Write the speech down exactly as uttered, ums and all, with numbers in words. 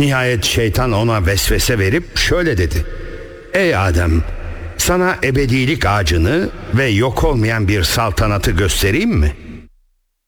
Nihayet şeytan ona vesvese verip şöyle dedi: Ey Adem, sana ebedilik ağacını ve yok olmayan bir saltanatı göstereyim mi?